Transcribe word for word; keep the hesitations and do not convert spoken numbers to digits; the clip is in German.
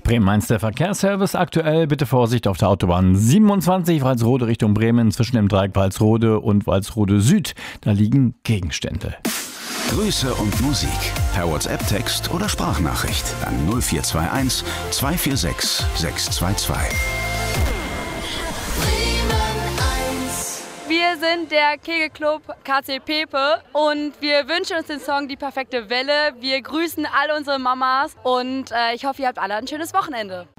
Bremen-Mainz, der Verkehrsservice aktuell. Bitte Vorsicht auf der Autobahn siebenundzwanzig, Walsrode Richtung Bremen, zwischen dem Dreieck Walsrode und Walsrode Süd. Da liegen Gegenstände. Grüße und Musik per WhatsApp-Text oder Sprachnachricht an null vier zwei eins, zwei vier sechs, sechs zwei zwei. Wir sind der Kegelclub K C Pepe und wir wünschen uns den Song Die perfekte Welle. Wir grüßen alle unsere Mamas und äh, ich hoffe, ihr habt alle ein schönes Wochenende.